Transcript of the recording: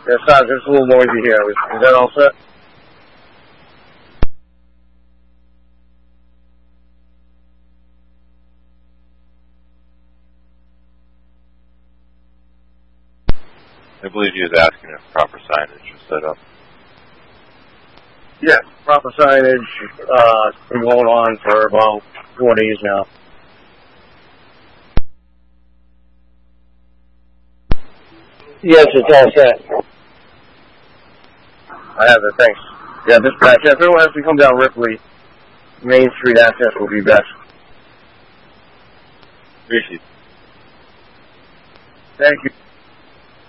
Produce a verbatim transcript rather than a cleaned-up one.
Yeah, sorry, it's a little noisy here. Is, is that all set? I believe he was asking if proper signage was set up. Yes, proper signage. Uh, it's been going on for about four days now. Yes, it's all set. I have it, thanks. Yeah, dispatch. Yeah, if everyone has to come down Ripley, Main Street access will be best. Appreciate it. Thank you.